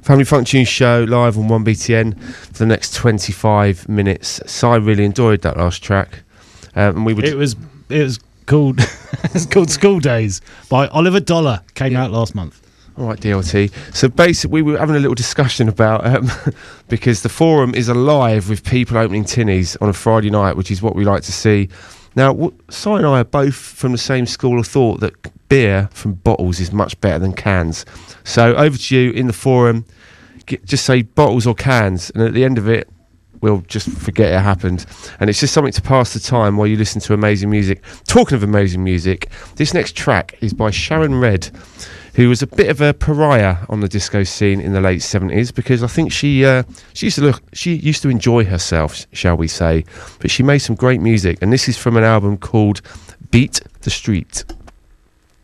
Family Funk Tunes show live on 1BTN for the next 25 minutes. Si really enjoyed that last track. And we would It was called it's called School Days by Oliver Dollar. Came out last month. All right, DLT. So basically, we were having a little discussion about because the forum is alive with people opening tinnies on a Friday night, which is what we like to see. Now, Si and I are both from the same school of thought that beer from bottles is much better than cans. So over to you in the forum. Just say bottles or cans, and at the end of it, we'll just forget it happened. And it's just something to pass the time while you listen to amazing music. Talking of amazing music, this next track is by Sharon Redd, who was a bit of a pariah on the disco scene in the late 70s because I think she used to enjoy herself, shall we say, but she made some great music, and this is from an album called Beat the Street.